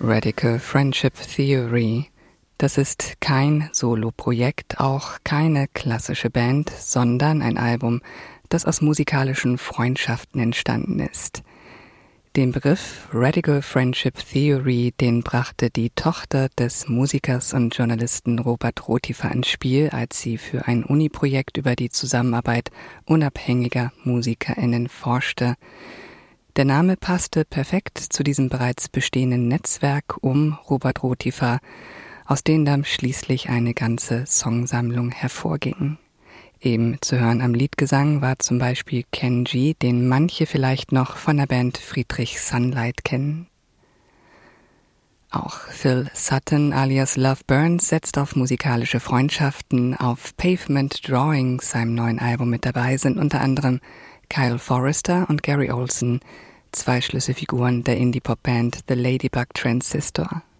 Radical Friendship Theory. Das ist kein Solo-Projekt, auch keine klassische Band, sondern ein Album, das aus musikalischen Freundschaften entstanden ist. Den Begriff Radical Friendship Theory, den brachte die Tochter des Musikers und Journalisten Robert Rotifer ins Spiel, als sie für ein Uni-Projekt über die Zusammenarbeit unabhängiger MusikerInnen forschte. Der Name passte perfekt zu diesem bereits bestehenden Netzwerk um Robert Rotifer, aus dem dann schließlich eine ganze Songsammlung hervorging. Eben zu hören am Liedgesang war zum Beispiel Ken G, den manche vielleicht noch von der Band Friedrich Sunlight kennen. Auch Phil Sutton alias Love Burns setzt auf musikalische Freundschaften. Auf Pavement Drawings, seinem neuen Album, mit dabei sind unter anderem Kyle Forrester und Gary Olson, zwei Schlüsselfiguren der Indie-Pop-Band The Ladybug Transistor.